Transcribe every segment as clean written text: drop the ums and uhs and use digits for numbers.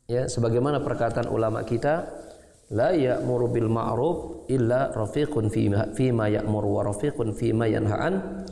Ya, sebagaimana perkataan ulama kita, la ya'muru bil ma'ruf illa rafiqun fima ya'muru wa rafiqun fima yanha'an.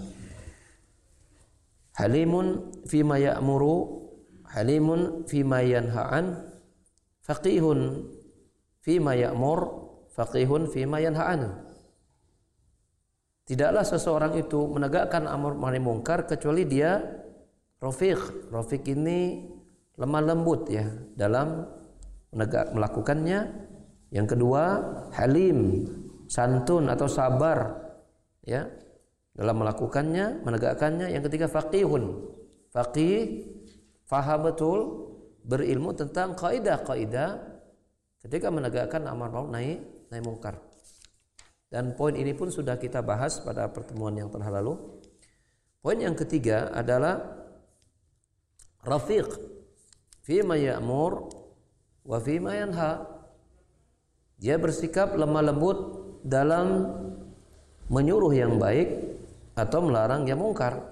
Halimun fima ya'muru, halimun fima yanha'an, faqihun fima ya'mur, faqihun fima yanha'an. Tidaklah seseorang itu menegakkan amar ma'ruf munkar kecuali dia rafiq. Rafiq ini lemah lembut ya dalam melakukannya. Yang kedua, halim, santun atau sabar ya dalam melakukannya, menegakkannya. Yang ketiga, faqihun. Faqih, faham betul, berilmu tentang kaidah-kaidah ketika menegakkan amar ma'ruf nahi munkar. Dan poin ini pun sudah kita bahas pada pertemuan yang telah lalu. Poin yang ketiga adalah rafiq fima ya'mur wa fima yanha. Dia bersikap lemah lembut dalam menyuruh yang baik atau melarang yang mungkar.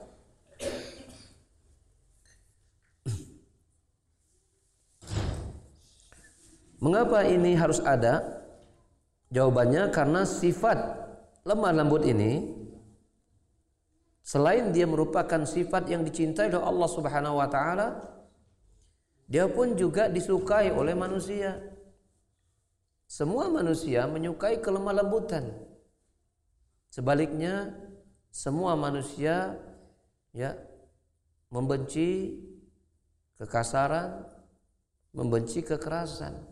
Mengapa ini harus ada? Jawabannya karena sifat lemah lembut ini, selain dia merupakan sifat yang dicintai oleh Allah Subhanahu wa taala, dia pun juga disukai oleh manusia. Semua manusia menyukai kelemah lembutan. Sebaliknya, semua manusia ya membenci kekasaran, membenci kekerasan.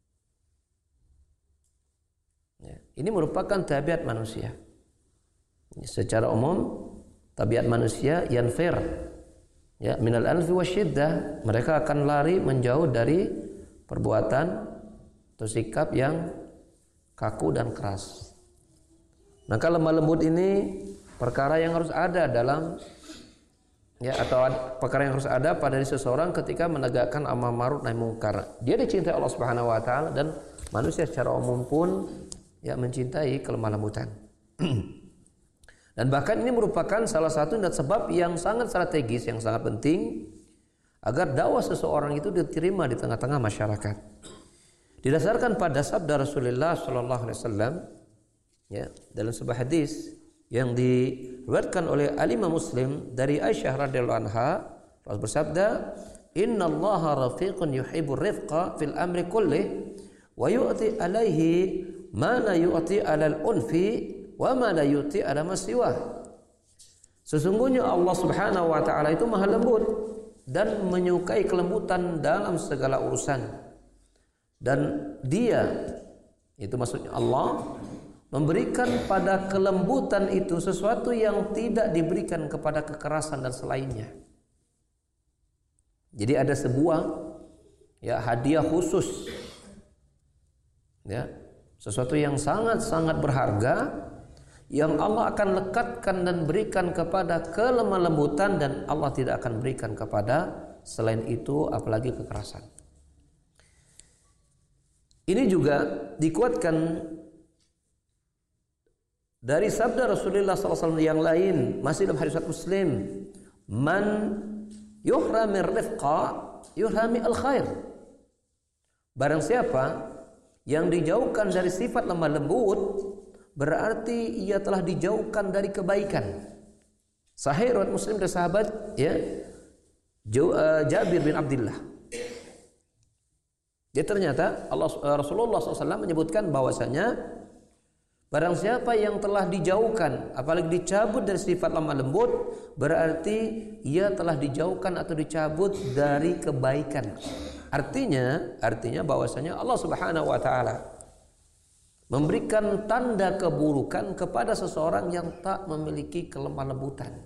Ya, ini merupakan tabiat manusia. Secara umum, tabiat manusia yanfir ya minal anfi wasyiddah, mereka akan lari menjauh dari perbuatan atau sikap yang kaku dan keras. Maka lemah lembut ini perkara yang harus ada dalam ya, atau perkara yang harus ada pada seseorang ketika menegakkan amar ma'ruf nahi munkar. Dia dicintai Allah Subhanahu wa taala dan manusia secara umum pun ya mencintai kelemah lembutan. Dan bahkan ini merupakan salah satu sebab yang sangat strategis, yang sangat penting agar dakwah seseorang itu diterima di tengah-tengah masyarakat. Didasarkan pada sabda Rasulullah sallallahu alaihi wasallam ya dalam sebuah hadis yang diriwayatkan oleh Al-Imam Muslim dari Aisyah radhiyallahu anha, Rasul bersabda, "Innallaha rafiqun yuhibbur rifqa fil amri kullih wa yu'ti alaihi ma la yu'ti 'alal unfi wa ma la yu'ti 'ala masiwah." Sesungguhnya Allah Subhanahu wa taala itu maha lembut dan menyukai kelembutan dalam segala urusan. Dan dia, itu maksudnya Allah, memberikan pada kelembutan itu sesuatu yang tidak diberikan kepada kekerasan dan selainnya. Jadi ada sebuah ya hadiah khusus ya, sesuatu yang sangat-sangat berharga yang Allah akan lekatkan dan berikan kepada kelemah lembutan, dan Allah tidak akan berikan kepada selain itu apalagi kekerasan. Ini juga dikuatkan dari sabda Rasulullah SAW yang lain, masih dalam hadis Muslim, man yuhramir rifqa yuhrami al khair. Barang siapa yang dijauhkan dari sifat lemah lembut, berarti ia telah dijauhkan dari kebaikan. Sahih riwayat Muslim dari sahabat ya Jabir bin Abdullah. Dia ternyata Rasulullah SAW menyebutkan bahwasanya barang siapa yang telah dijauhkan, apalagi dicabut dari sifat lemah lembut, berarti ia telah dijauhkan atau dicabut dari kebaikan. Artinya bahwasanya Allah Subhanahu wa taala memberikan tanda keburukan kepada seseorang yang tak memiliki kelemah lembutan.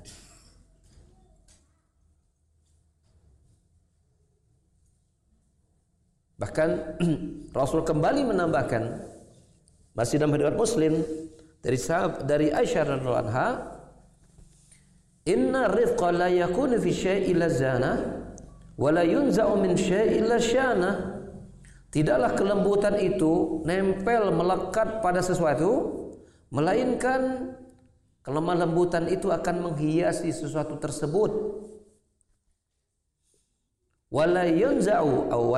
Bahkan Rasul kembali menambahkan, masih dalam riwayat Muslim dari Aisyah radhiyallahu anha, inna rifqa la yakunu fi syai'in la zana wa la yunza'u min syai'in la syana. Tidaklah kelembutan itu nempel melekat pada sesuatu, melainkan kelemah lembutan itu akan menghiasi sesuatu tersebut. Wala yunza'u